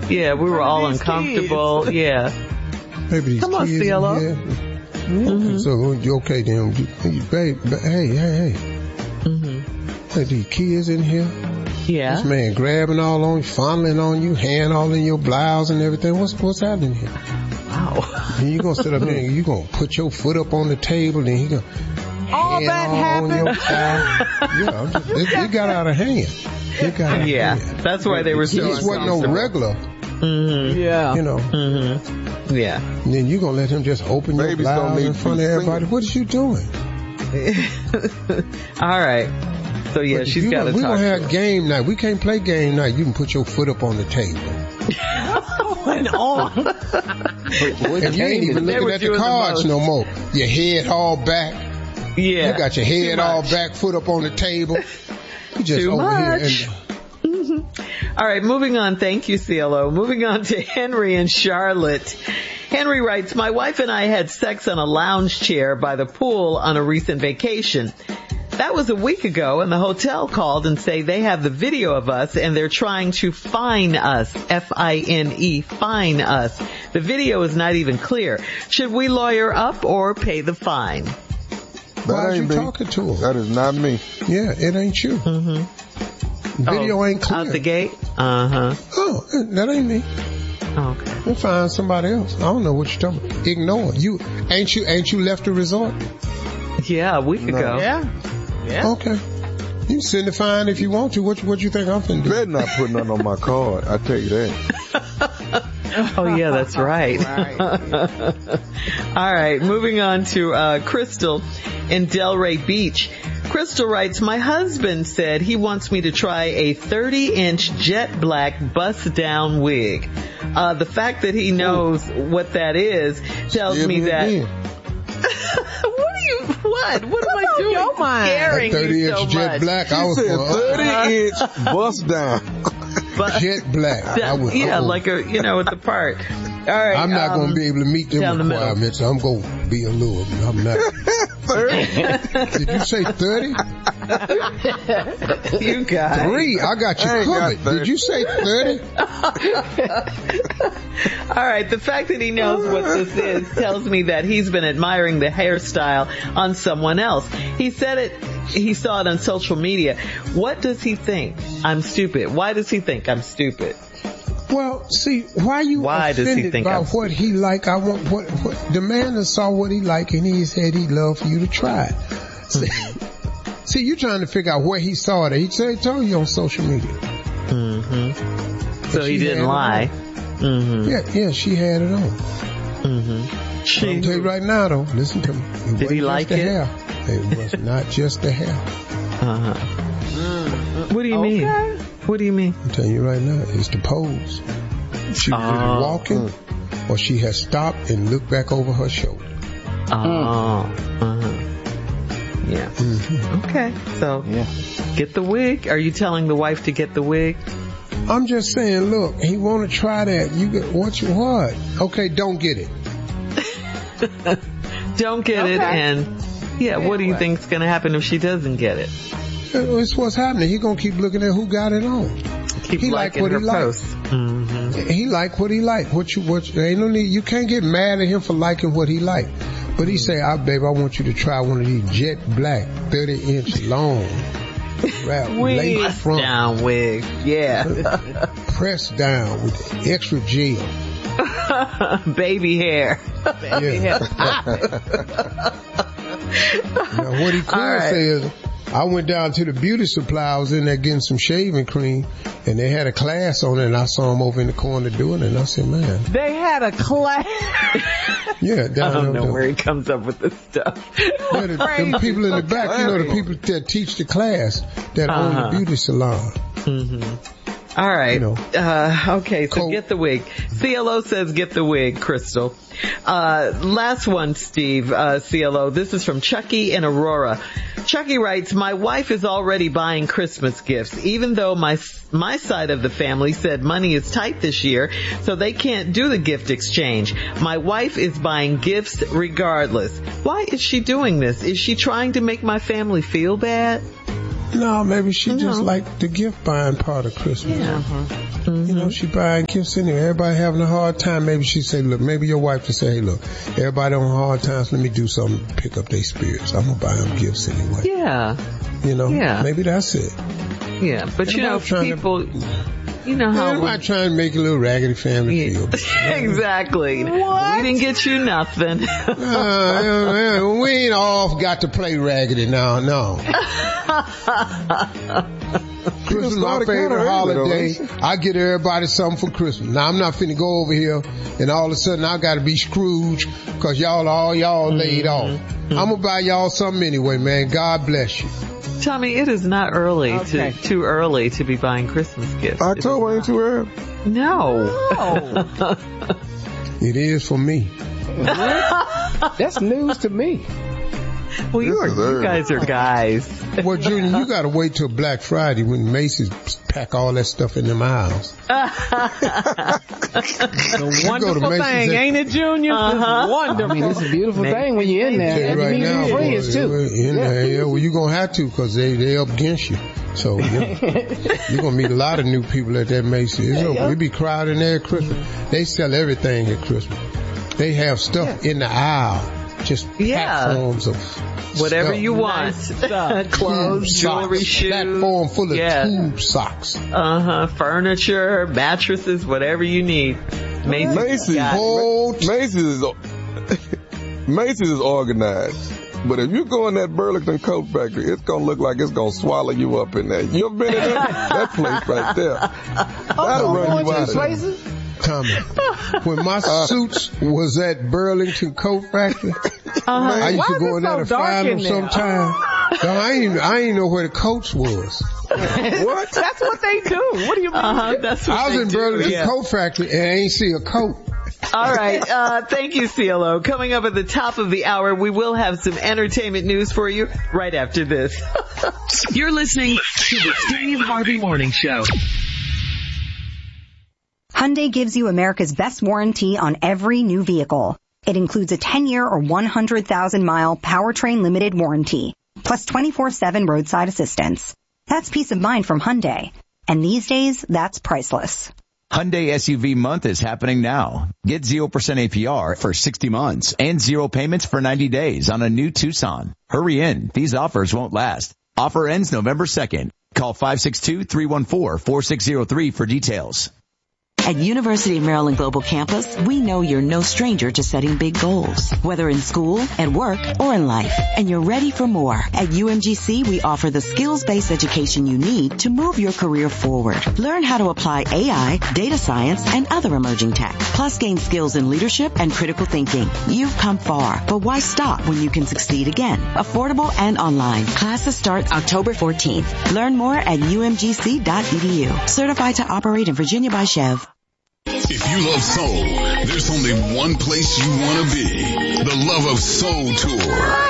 Yeah, we were all uncomfortable. Kids. Yeah. Maybe these Come on, kids CLO. in here. So, okay then, babe, hey. Hey, these kids in here? Yeah. This man grabbing all on you, fondling on you, hand all in your blouse and everything. What's happening here? Wow. And you gonna sit up there and you gonna put your foot up on the table and he gonna All that on your happened. thigh. It got out of hand. It got out of hand. That's why they were so This wasn't no regular, Yeah. you know. Yeah. And then you gonna let him just open your Babies don't blouse need in to front be of everybody? What is you doing? All right. So yeah, she's got to talk. We gonna to have her. game night. We can't play game night. You can put your foot up on the table. Went on. And you ain't even looking at the cards no more. Your head all back. Yeah. You got your head all back, foot up on the table. You just Too over much. here. All right, moving on. Thank you, CLO. Moving on to Henry and Charlotte. Henry writes, my wife and I had sex on a lounge chair by the pool on a recent vacation. That was a week ago, and the hotel called and say they have the video of us and they're trying to fine us. F-I-N-E, fine us. The video is not even clear. Should we lawyer up or pay the fine? Why are you ain't me. talking to her? That is not me. Yeah, it ain't you. Video ain't clear. Out the gate? Uh-huh. Oh, that ain't me. Okay. We'll find somebody else. I don't know what you're talking about. Ignore it. Ain't you left the resort? Yeah, a week ago. Yeah. Okay. You can send the fine if you want to. What you think I'm finna do? Better not put nothing on my card. I tell you that. Oh, yeah, that's right. All right, moving on to Crystal in Delray Beach. Crystal writes, my husband said he wants me to try a 30-inch jet black bust-down wig. The fact that he knows what that is tells me that... What am I doing? Your mind. Scaring That you so 30-inch jet much. black, I was Said going, 30-inch bust down. But jet black. I was, like at the park. All right. I'm not going to be able to meet them down the middle. requirements. I'm going to be a little. I'm not. 30. Did you say 30? You got 3. I got you I ain't got covered. 30. Did you say 30? All right. The fact that he knows what this is tells me that he's been admiring the hairstyle on someone else. He said it. He saw it on social media. What does he think? I'm stupid. Why does he think I'm stupid? Well, see, why you Why does he offended think by I'm what he like? I want what the man that saw what he like and he said he'd love for you to try it. See, you're trying to figure out where he saw it. He said he told you on social media. So he didn't lie. Yeah, she had it on. Mm-hmm. I'll tell you right now, though. Listen to me. Did he like it? Hair. It was not just the hair. What do you mean? What do you mean? I'm telling you right now, it's the pose. She was either walking or she had stopped and looked back over her shoulder. Yeah. Okay. So, get the wig. Are you telling the wife to get the wig? I'm just saying, look, he want to try that. You get what? Okay, don't get it. Don't get it. And what do you think's going to happen if she doesn't get it? It's what's happening. He gonna keep looking at who got it on. He like what he likes. He like what he like. What ain't no need. You can't get mad at him for liking what he like. But he say, babe, I want you to try one of these jet black, 30-inch long, wrap, lace front, down wig. Yeah. pressed down with extra gel. Baby hair. Now what he could say is, I went down to the beauty supply. I was in there getting some shaving cream, and they had a class on it, and I saw them over in the corner doing it, and I said, man. They had a class. Yeah, I don't know where he comes up with this stuff. Yeah, the people in the back, the people that teach the class that own the beauty salon. All right. Okay, so get the wig. CLO says get the wig, Crystal. Last one, Steve, CLO. This is from Chucky in Aurora. Chucky writes, my wife is already buying Christmas gifts, even though my side of the family said money is tight this year, so they can't do the gift exchange. My wife is buying gifts regardless. Why is she doing this? Is she trying to make my family feel bad? No, maybe she just like the gift buying part of Christmas. Yeah. You know, she buying gifts anyway. Everybody having a hard time. Maybe she say, look, maybe your wife to say, hey, look, everybody on hard times. Let me do something to pick up their spirits. I'm gonna buy them gifts anyway. Yeah. You know, Yeah. maybe that's it. Yeah. But you know, Everybody trying to- people, you know how Everybody trying to make a little raggedy family feel. exactly. We didn't get you nothing. We ain't all got to play raggedy now, no. Christmas is my favorite holiday. I get everybody something for Christmas. Now, I'm not finna go over here and all of a sudden I gotta be Scrooge because y'all laid off. I'm gonna buy y'all something anyway, man. God bless you. Tommy, it is not early too early to be buying Christmas gifts. October ain't too early. No. It is for me. That's news to me. Well, you guys are guys. Well, Junior, you gotta wait till Black Friday when Macy's pack all that stuff in them aisles. The wonderful thing, ain't it, Junior? Wonderful. I mean, it's a beautiful thing when you're in there. And Right now, free is too. Well, you're gonna have to because they up against you. So you're gonna meet a lot of new people at that Macy's. We be crowded in there at Christmas. They sell everything at Christmas. They have stuff in the aisle, just platforms of whatever stuff. you want. Clothes, jewelry, shoes. Platform full of tube socks. Furniture, mattresses, whatever you need. Macy's is organized. But if you go in that Burlington Coat Factory, it's going to look like it's going to swallow you up in there. You ever been in there? That place right there. That'll run you out of there. Tommy, when my suits was at Burlington Coat Factory, I used to go in there to find them sometime. No, I ain't know where the coats was. What? That's what they do. What do you mean? That's what I was in Burlington Coat Factory and I ain't see a coat. All right. Thank you, CLO. Coming up at the top of the hour, we will have some entertainment news for you right after this. You're listening to the Steve Harvey Morning Show. Hyundai gives you America's best warranty on every new vehicle. It includes a 10-year or 100,000-mile powertrain limited warranty, plus 24/7 roadside assistance. That's peace of mind from Hyundai. And these days, that's priceless. Hyundai SUV month is happening now. Get 0% APR for 60 months and 0 payments for 90 days on a new Tucson. Hurry in. These offers won't last. Offer ends November 2nd. Call 562-314-4603 for details. At University of Maryland Global Campus, we know you're no stranger to setting big goals, whether in school, at work, or in life. And you're ready for more. At UMGC, we offer the skills-based education you need to move your career forward. Learn how to apply AI, data science, and other emerging tech. Plus gain skills in leadership and critical thinking. You've come far, but why stop when you can succeed again? Affordable and online. Classes start October 14th. Learn more at umgc.edu. Certified to operate in Virginia by Chev. If you love soul, there's only one place you want to be. The Love of Soul Tour.